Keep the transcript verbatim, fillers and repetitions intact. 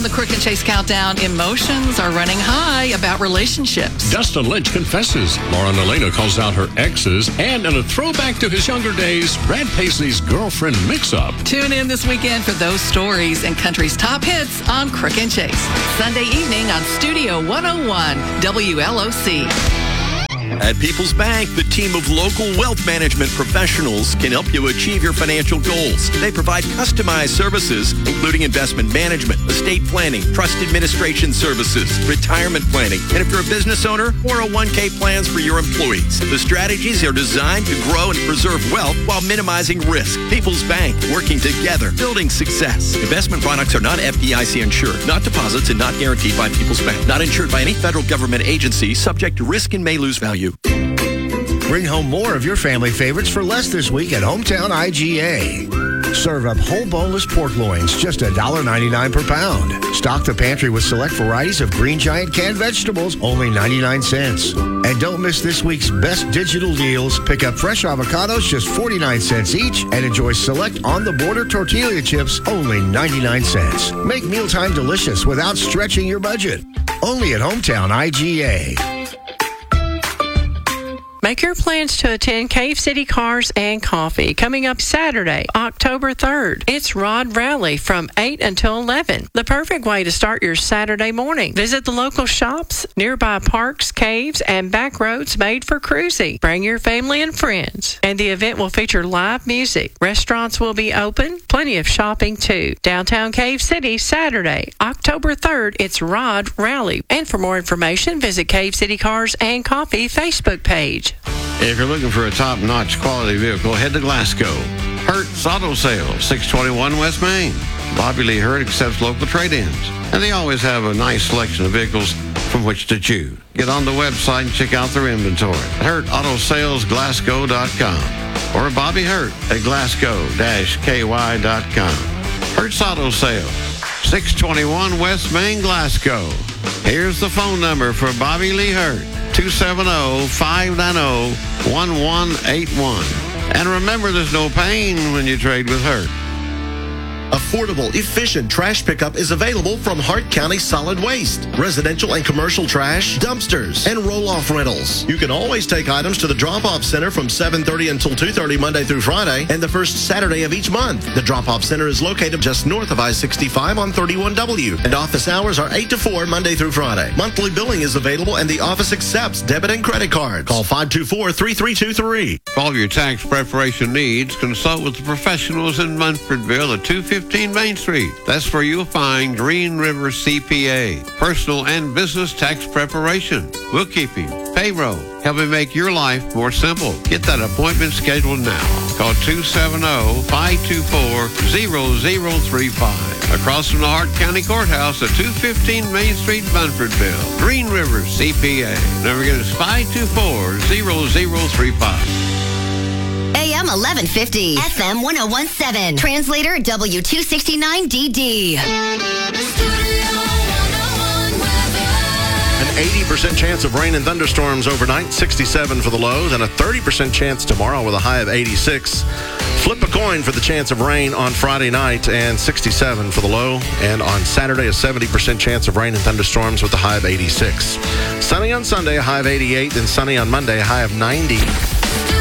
The Crook and Chase Countdown, emotions are running high about relationships. Dustin Lynch confesses. Lauren Elena calls out her exes. And in a throwback to his younger days, Brad Paisley's girlfriend mix-up. Tune in this weekend for those stories and country's top hits on Crook and Chase. Sunday evening on Studio one oh one, W L O C. At People's Bank, the team of local wealth management professionals can help you achieve your financial goals. They provide customized services, including investment management, estate planning, trust administration services, retirement planning, and if you're a business owner, four oh one k plans for your employees. The strategies are designed to grow and preserve wealth while minimizing risk. People's Bank, working together, building success. Investment products are not F D I C insured, not deposits, and not guaranteed by People's Bank. Not insured by any federal government agency, subject to risk and may lose value. Bring home more of your family favorites for less this week at Hometown I G A. Serve up whole boneless pork loins, just one dollar ninety-nine per pound. Stock the pantry with select varieties of Green Giant canned vegetables, only ninety-nine cents. And don't miss this week's best digital deals. Pick up fresh avocados, just forty-nine cents each, and enjoy select on-the-border tortilla chips, only ninety-nine cents. Make mealtime delicious without stretching your budget. Only at Hometown I G A. Make your plans to attend Cave City Cars and Coffee coming up Saturday, October third. It's Rod Rally from eight until eleven. The perfect way to start your Saturday morning. Visit the local shops, nearby parks, caves, and back roads made for cruising. Bring your family and friends. And the event will feature live music. Restaurants will be open. Plenty of shopping too. Downtown Cave City, Saturday, October third. It's Rod Rally. And for more information, visit Cave City Cars and Coffee Facebook page. If you're looking for a top-notch quality vehicle, head to Glasgow. Hertz Auto Sales, six twenty-one West Main. Bobby Lee Hurt accepts local trade-ins, and they always have a nice selection of vehicles from which to choose. Get on the website and check out their inventory at hurt auto sales glasgow dot com or Bobby Hurt at glasgow dash k y dot com. Hertz Auto Sales, six twenty-one West Main, Glasgow. Here's the phone number for Bobby Lee Hurt, two seven zero, five nine zero, one one eight one. And remember, there's no pain when you trade with Hurt. Affordable, efficient trash pickup is available from Hart County Solid Waste. Residential and commercial trash, dumpsters, and roll-off rentals. You can always take items to the drop-off center from seven thirty until two thirty Monday through Friday and the first Saturday of each month. The drop-off center is located just north of I sixty-five on thirty-one W, and office hours are eight to four Monday through Friday. Monthly billing is available, and the office accepts debit and credit cards. Call five two four, three three two three. For all your tax preparation needs, consult with the professionals in Munfordville at two fifteen Main Street. That's where you'll find Green River C P A, personal and business tax preparation, bookkeeping, payroll, helping make your life more simple. Get that appointment scheduled now. Call two seven zero, five two four, zero zero three five. Across from the Hart County Courthouse at two fifteen Main Street, Munfordville. Green River C P A. Never get us five two four, zero zero three five. A M eleven fifty, F M one oh one point seven, translator W two sixty-nine D D. An eighty percent chance of rain and thunderstorms overnight, sixty-seven for the lows, and a thirty percent chance tomorrow with a high of eighty-six. Flip a coin for the chance of rain on Friday night, and sixty-seven for the low. And on Saturday, a seventy percent chance of rain and thunderstorms with a high of eighty-six. Sunny on Sunday, a high of eighty-eight, then sunny on Monday, a high of ninety.